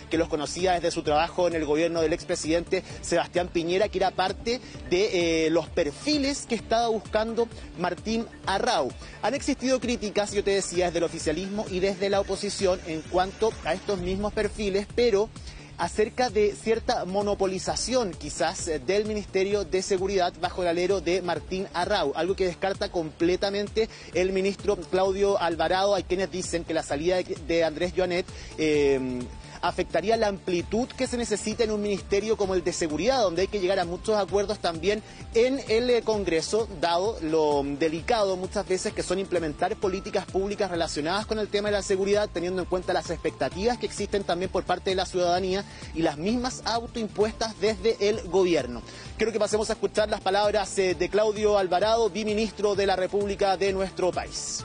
que los conocía desde su trabajo en el gobierno del expresidente Sebastián Piñera, que era parte de los perfiles que estaba buscando Martín Arrau. Han existido críticas, yo te decía, desde el oficialismo y desde la oposición en cuanto a estos mismos perfiles, pero acerca de cierta monopolización quizás del Ministerio de Seguridad bajo el alero de Martín Arrau, algo que descarta completamente el ministro Claudio Alvarado. Hay quienes dicen que la salida de Andrés Joanet afectaría la amplitud que se necesita en un ministerio como el de Seguridad, donde hay que llegar a muchos acuerdos también en el Congreso, dado lo delicado muchas veces que son implementar políticas públicas relacionadas con el tema de la seguridad, teniendo en cuenta las expectativas que existen también por parte de la ciudadanía y las mismas autoimpuestas desde el gobierno. Quiero que pasemos a escuchar las palabras de Claudio Alvarado, biministro de la República de nuestro país.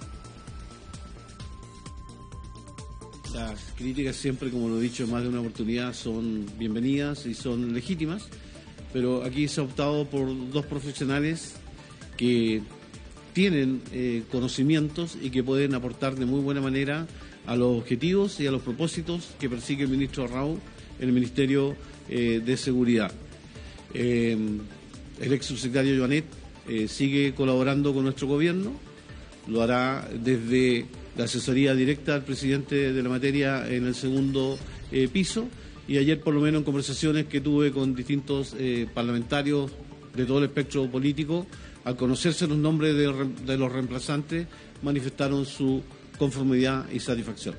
Las críticas siempre, como lo he dicho en más de una oportunidad, son bienvenidas y son legítimas, pero aquí se ha optado por dos profesionales que tienen conocimientos y que pueden aportar de muy buena manera a los objetivos y a los propósitos que persigue el ministro Arrau en el Ministerio de Seguridad. El ex subsecretario Joanet sigue colaborando con nuestro gobierno, lo hará desde la asesoría directa al presidente de la materia en el segundo piso, y ayer por lo menos en conversaciones que tuve con distintos parlamentarios de todo el espectro político, al conocerse los nombres de los reemplazantes, manifestaron su conformidad y satisfacción.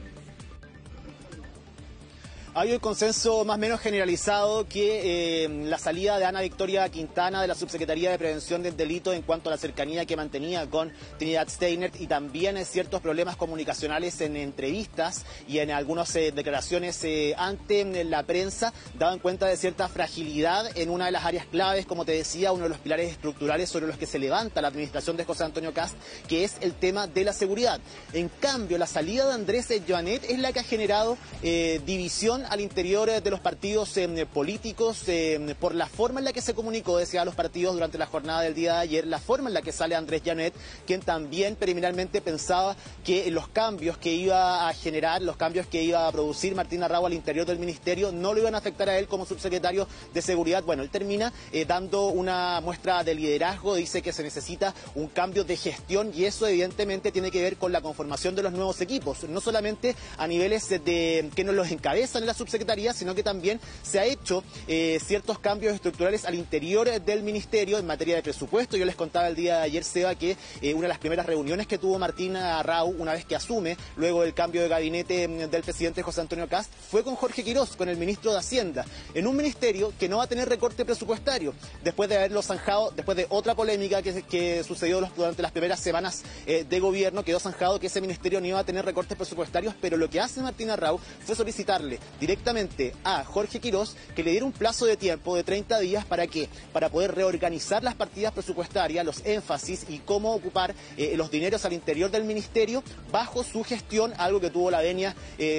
Hay un consenso más o menos generalizado que la salida de Ana Victoria Quintana de la Subsecretaría de Prevención del Delito en cuanto a la cercanía que mantenía con Trinidad Steiner y también ciertos problemas comunicacionales en entrevistas y en algunas declaraciones ante la prensa daban cuenta de cierta fragilidad en una de las áreas claves, como te decía, uno de los pilares estructurales sobre los que se levanta la administración de José Antonio Kast, que es el tema de la seguridad. En cambio, la salida de Andrés Joanet es la que ha generado división al interior de los partidos políticos por la forma en la que se comunicó, decía, a los partidos durante la jornada del día de ayer, la forma en la que sale Andrés Joanet, quien también preliminarmente pensaba que los cambios que iba a generar, los cambios que iba a producir Martín Arrau al interior del ministerio no lo iban a afectar a él como subsecretario de Seguridad. Bueno, él termina dando una muestra de liderazgo, dice que se necesita un cambio de gestión y eso evidentemente tiene que ver con la conformación de los nuevos equipos, no solamente a niveles de que nos los encabezan en la subsecretaría, sino que también se ha hecho ciertos cambios estructurales al interior del ministerio en materia de presupuesto. Yo les contaba el día de ayer, Seba, que una de las primeras reuniones que tuvo Martín Arrau una vez que asume, luego del cambio de gabinete del presidente José Antonio Kast, fue con Jorge Quirós, con el ministro de Hacienda, en un ministerio que no va a tener recorte presupuestario, después de haberlo zanjado, después de otra polémica que sucedió durante las primeras semanas de gobierno, quedó zanjado que ese ministerio no iba a tener recortes presupuestarios, pero lo que hace Martín Arrau fue solicitarle directamente a Jorge Quirós que le diera un plazo de tiempo de 30 días para poder reorganizar las partidas presupuestarias, los énfasis y cómo ocupar los dineros al interior del ministerio bajo su gestión, algo que tuvo la venia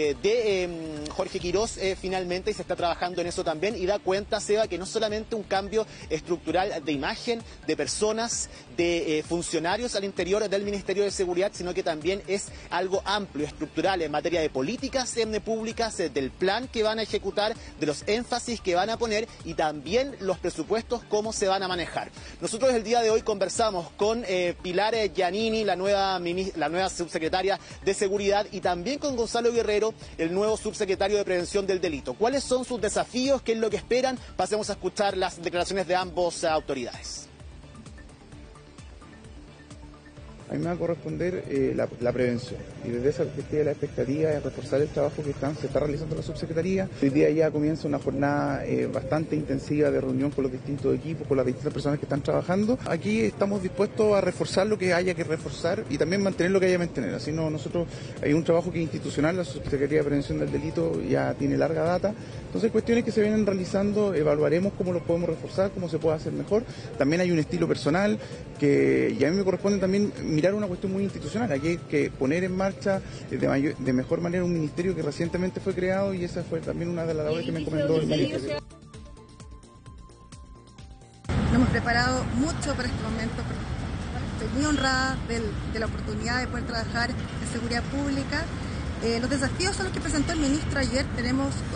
de Jorge Quirós finalmente, y se está trabajando en eso también, y da cuenta, Seba, que no solamente un cambio estructural de imagen, de personas, de funcionarios al interior del Ministerio de Seguridad, sino que también es algo amplio, estructural, en materia de políticas públicas, del plan que van a ejecutar, de los énfasis que van a poner y también los presupuestos, cómo se van a manejar. Nosotros el día de hoy conversamos con Pilar Giannini, la nueva subsecretaria de Seguridad, y también con Gonzalo Guerrero, el nuevo subsecretario de Prevención del Delito. ¿Cuáles son sus desafíos? ¿Qué es lo que esperan? Pasemos a escuchar las declaraciones de ambas autoridades. A mí me va a corresponder la prevención, y desde esa perspectiva la expectativa es reforzar el trabajo que se está realizando en la subsecretaría. Hoy día ya comienza una jornada bastante intensiva de reunión con los distintos equipos, con las distintas personas que están trabajando. Aquí estamos dispuestos a reforzar lo que haya que reforzar y también mantener lo que haya que mantener. Así no, nosotros hay un trabajo que es institucional, la Subsecretaría de Prevención del Delito ya tiene larga data. Entonces, cuestiones que se vienen realizando, evaluaremos cómo los podemos reforzar, cómo se puede hacer mejor. También hay un estilo personal y a mí me corresponde también mirar una cuestión muy institucional. Aquí hay que poner en marcha de mejor manera un ministerio que recientemente fue creado, y esa fue también una de las labores que me encomendó el ministerio. Nos hemos preparado mucho para este momento. Estoy muy honrada de la oportunidad de poder trabajar en seguridad pública. Los desafíos son los que presentó el ministro ayer. Tenemos